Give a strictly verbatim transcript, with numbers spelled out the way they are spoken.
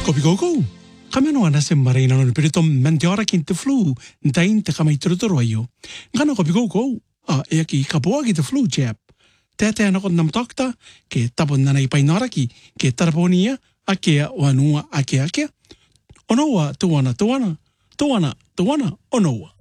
Kopi koukou. Kami no ana se marina no perito mente ora kin te flu, ntain te kamai turuturu ayo. Ngana kopi koukou. Ah, e ki kapoa ki te flu chap. Tete ana ko nam takta ke tapon nana i painara ki ke taraponia a ke o anua a ke a ke. Onoa tuana tuana tuana tuana onoa.